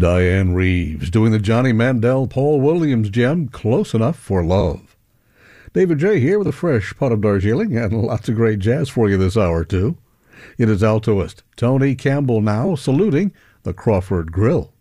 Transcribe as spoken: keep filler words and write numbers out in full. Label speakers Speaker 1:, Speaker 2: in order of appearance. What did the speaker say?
Speaker 1: Diane Reeves doing the Johnny Mandel Paul Williams gem, Close Enough for Love. David J. here with a fresh pot of Darjeeling and lots of great jazz for you this hour, too. It is altoist Tony Campbell now saluting the Crawford Grill.